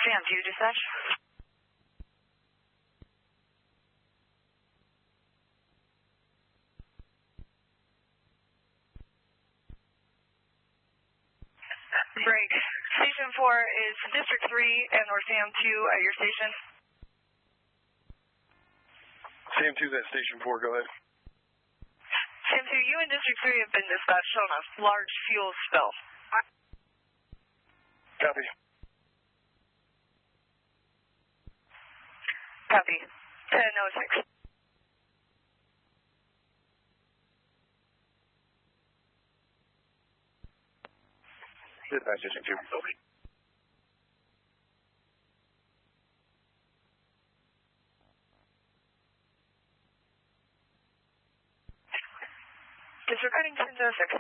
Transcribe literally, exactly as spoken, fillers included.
Sam two, dispatch. Break. Station four is District three and or Sam two at your station. Sam two's at Station four, go ahead. Sam two, you and District three have been dispatched on a large fuel spill. Copy. Copy. ten oh six. Dispatch Station two. Over. Disregarding ten oh six.